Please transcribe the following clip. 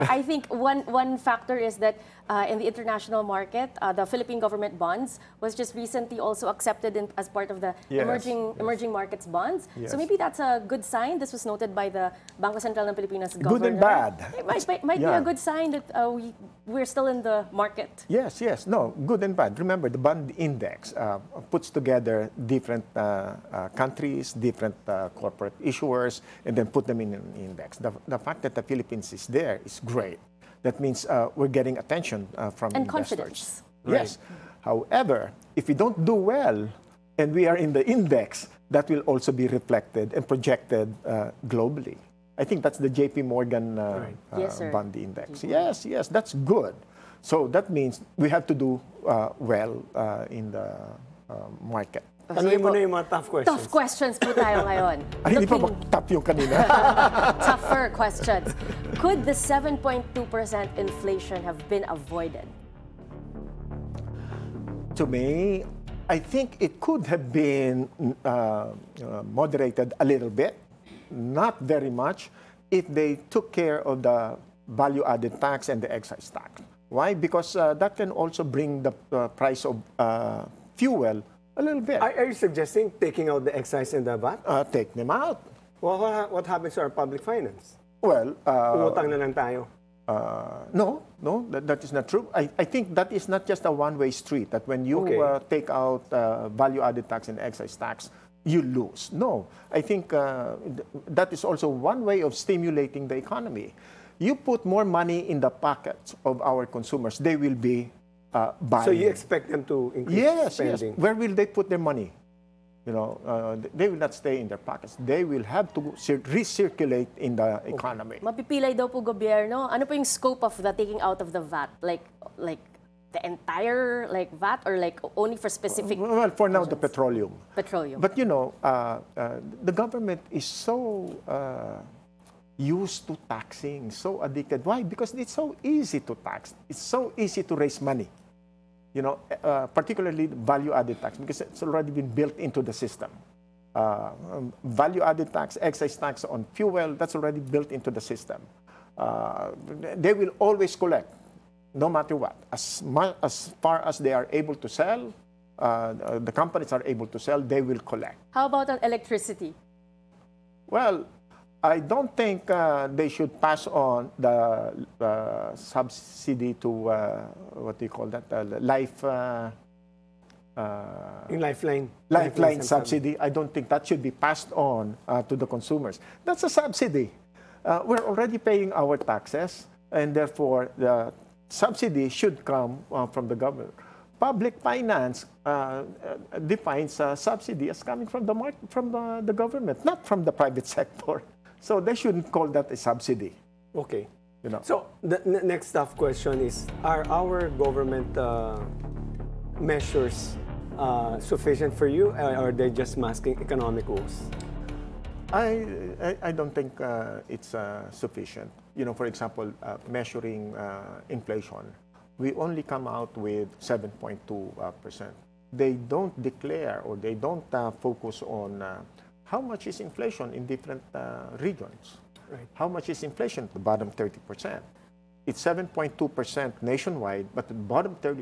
I think one factor is that in the international market, the Philippine government bonds was just recently also accepted as part of the Yes, emerging markets bonds. Yes. So maybe that's a good sign. This was noted by the Bangko Sentral ng Pilipinas governor. Good and bad. It might be Yeah. a good sign that we're still in the market. Yes, yes. No, good and bad. Remember, the bond index puts together different countries, different corporate issuers, and then put them in an index. The fact that the Philippines is there is great. That means we're getting attention from And investors. confidence. Yes. However, if we don't do well and we are in the index, that will also be reflected and projected globally. I think that's the JP Morgan Yes, sir. bond index. Yes, yes, that's good. So that means we have to do well in the market. Tanungin mo na yung mga tough questions. Tough questions po tayo ngayon. Ay, hindi pa Looking- mag-top yung kanina. tougher questions. Could the 7.2% inflation have been avoided? To me, I think it could have been moderated a little bit, not very much, if they took care of the value-added tax and the excise tax. Why? Because that can also bring the price of fuel a little bit. Are you suggesting taking out the excise and the VAT? Take them out. Well, what happens to our public finance? Well, Umutang na lang tayo. no, that is not true. I think that is not just a one-way street, that when you Okay. take out value-added tax and excise tax, you lose. No, I think that is also one way of stimulating the economy. You put more money in the pockets of our consumers, they will be buying. So you expect them to increase Yes, yes. spending? Where will they put their money? You know, they will not stay in their pockets. They will have to recirculate in the economy. Mapipilay daw po gobyerno. Ano po yung scope of the taking out of the VAT? Like the entire VAT or like only for specific Well, for now, the petroleum. petroleum? But you know, the government is so used to taxing, so addicted. Why? Because it's so easy to tax. It's so easy to raise money. You know, particularly value-added tax, because it's already been built into the system. Value-added tax, excise tax on fuel, that's already built into the system. They will always collect, no matter what. As far as they are able to sell, the companies are able to sell, they will collect. How about on electricity? Well, I don't think they should pass on the subsidy to, what do you call that, Yung lifeline. lifeline subsidy. I don't think that should be passed on to the consumers. That's a subsidy. We're already paying our taxes, and therefore the subsidy should come from the government. Public finance defines subsidy as coming from the market, from the government, not from the private sector. So they shouldn't call that a subsidy. Okay. You know. So the next tough question is, are our government measures sufficient for you, or are they just masking economic woes? I don't think it's sufficient. You know, for example, measuring inflation, we only come out with 7.2%. They don't declare, or they don't focus on how much is inflation in different regions. Right. How much is inflation? The bottom 30%. It's 7.2% nationwide, but the bottom 30%